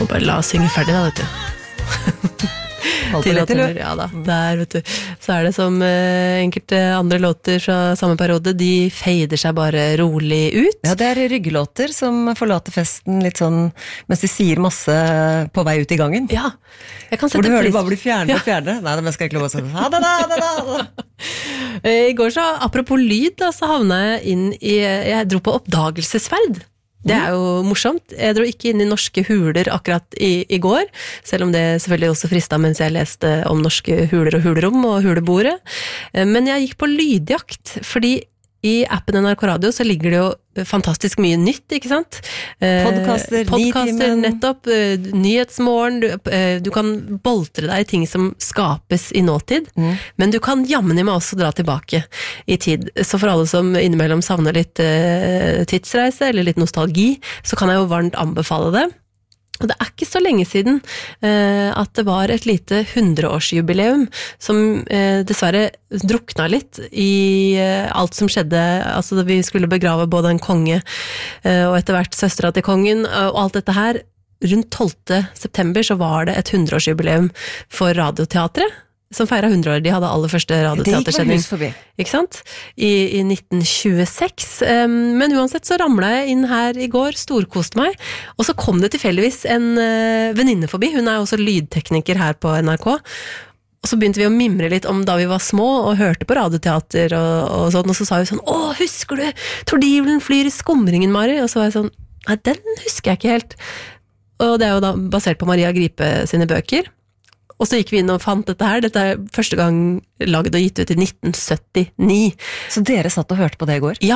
Må bare la oss synge ferdig da, vet du. Ja da, der vet du. Så det som enkelte andre låter fra samme periode, de fader seg bare rolig ut. Ja, det ryggelåter som forlater festen litt sånn, mens de sier masse på vei ut i gangen. Ja, jeg kan sette pris. Hvor du hører det bare bli fjerne og fjerne. Nei, det skal ikke lov å si. Ha det da. I går så, apropos lyd da, så havnet jeg inn i, jeg dro på oppdagelsesferd. Det jo morsomt. Jeg dro ikke inn i norske huler akkurat i går, selv om det selvfølgelig også fristet mens jeg leste om norske huler og hulerom og hulebordet. Men jeg gikk på lydjakt, fordi i appen NRK Radio så ligger det jo fantastisk mye nytt, ikke sant? Podcaster, nettopp, nyhetsmorgen, du kan boltre deg i ting som skapes i nåtid, men du kan jammen i meg også dra tilbake i tid. Så for alle som innimellom savner litt tidsreise eller litt nostalgi, så kan jeg jo varmt anbefale det. Og det ikke så lenge siden at det var et lite 100-årsjubileum som dessverre drukna litt i alt som skjedde. Altså vi skulle begrave både en konge og etter hvert søstera til kongen og alt dette her. Rundt 12. september så var det et 100-årsjubileum for Radioteatret, som feiret 100 år. De hadde aller første radioteatersending. Ikke sant? I 1926. Men uansett så ramlet jeg inn her i går, storkoste meg, og så kom det tilfeldigvis en venninne forbi. Hun også lydtekniker her på NRK. Og så begynte vi å mimre litt om da vi var små og hørte på radioteater og sånn, og så sa vi sånn, å, husker du Tordivelen flyr i skumringen, Mari? Og så var jeg sånn, nei, den husker jeg ikke helt. Og det jo da basert på Maria Gripe sine bøker. Og så gikk vi inn og fant dette her. Dette første gang laget og gitt ut i 1979. Så dere satt og hørte på det i går? Ja.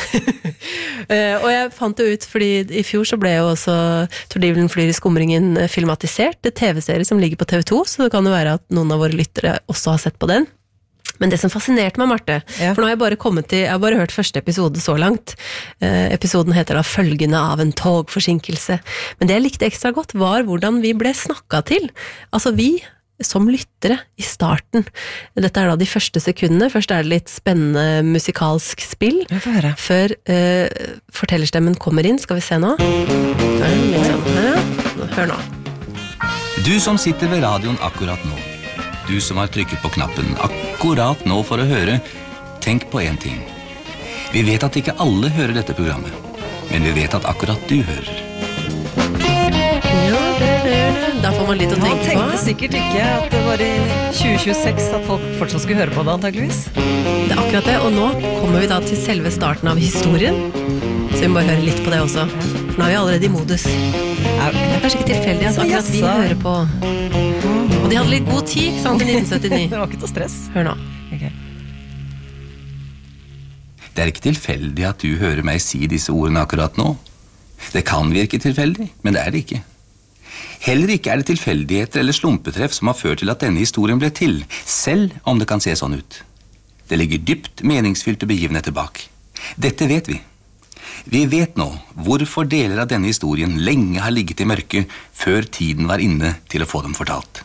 Og jeg fant det ut, fordi i fjor så ble jo også Tordivelen flyr i skumringen filmatisert. Det TV-serie som ligger på TV2, så det kan jo være at noen av våre lyttere også har sett på den. Men det som fascinerte meg, Marte, for nå har jeg bare hørt første episode så langt. Episoden heter da Følgende av en togforsinkelse. Men det jeg likte ekstra godt var hvordan vi ble snakket til. Altså vi som lyttere i starten. Dette da de første sekundene. Først det litt spennende musikalsk spill. Før fortellerstemmen kommer inn. Skal vi se nå? Hør nå. Du som sitter ved radioen akkurat nå. Du som har trykket på knappen akkurat nå for å høre, tenk på en ting. Vi vet at ikke alle hører dette programmet, men vi vet at akkurat du hører. Ja, da får man litt å tenke på. Man tenkte sikkert ikke at det var i 2026 at folk fortsatt skulle høre på det, antageligvis. Det akkurat det, og nå kommer vi da til selve starten av historien, så vi må bare høre litt på det også. For nå vi allerede i modus. Det kanskje ikke tilfeldig at akkurat vi hører på. Og de hadde litt god tid, ikke sant, i 1979. Det var ikke noe stress. Hør nå. Okay. Det ikke tilfeldig at du hører meg si disse ordene akkurat nå. Det kan virke tilfeldig, men det det ikke. Heller ikke det tilfeldigheter eller slumpetreff som har ført til at denne historien ble til, selv om det kan se sånn ut. Det ligger dypt meningsfylte begivenheter bak. Dette vet vi. Vi vet nå hvorfor deler av denne historien lenge har ligget i mørket før tiden var inne til å få dem fortalt.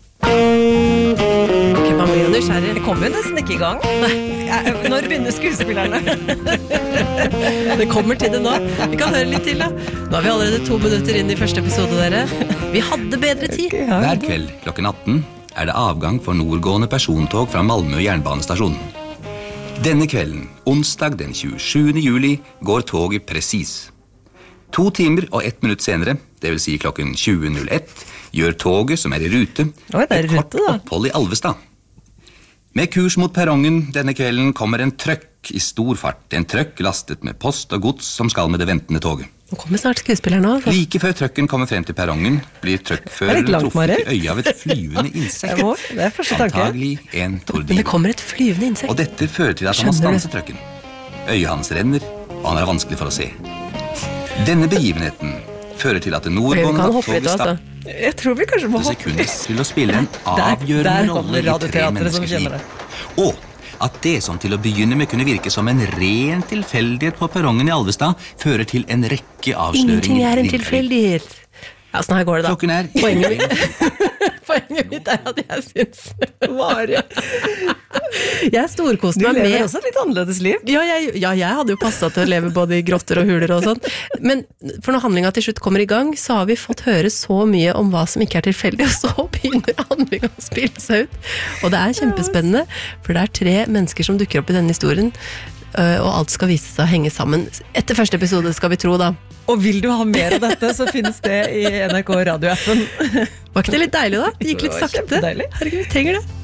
Ok, man blir jo nysgjerrig. Det kommer jo nesten ikke i gang. Når begynner skuespillerne? Det kommer til det nå. Vi kan høre litt til da. Nå har vi allerede 2 minutter inn i første episode, dere. Vi hadde bedre tid. Hver kveld klokken 18 det avgang for nordgående persontog fra Malmö jernbanestasjon. Denne kvelden, onsdag den 27. juli, går toget presis. 2 timer og 1 minutt senere, det vil si klokken 20.01, gjør toget som i rute et kort opphold i Alvestad. Med kurs mot perrongen denne kvelden kommer en trøkk i stor fart. En trøkk lastet med post og gods som skal med det ventende toget. Nå kommer snart skuespilleren også. Like før trøkken kommer frem til perrongen, blir trøkkføreren truffet i øya av et flyvende insekt. Det første tanke. Antagelig en tordin. Men det kommer et flyvende insekt. Og dette fører til at han må stanse trøkken. Øyet hans renner, og han vanskelig for å se. Denne begivenheten fører til at det nordgående toget starter. Jeg tror vi kanskje må hoppe. Det til å spille en avgjørende rolle i 3 menneskers liv. Og at det som til å begynne med kunne virke som en ren tilfeldighet på perrongen i Alvestad, fører til en rekke avsløringer. Ingenting en tilfeldighet. Ja, sånn her går det da. Klokken Poenget mitt at jeg synes Mari jeg storkoste Du meg lever med også et litt annerledes liv. Ja, jeg hadde jo passet til å leve både i grotter og huler og sånt. Men for når handlinga til slutt kommer i gang, så har vi fått høre så mye om hva som ikke er tilfeldig, og så begynner handlinga å spille seg ut. Og det er kjempespennende, for det er 3 mennesker som dukker opp i denne historien, og alt skal vise seg å henge sammen. Etter første episode skal vi tro da. Og vil du ha mer av dette, så finnes det i NRK radioappen. Var ikke det litt deilig da? Det gikk litt Det var sakte. kjempedeilig. Herregud, vi trenger det.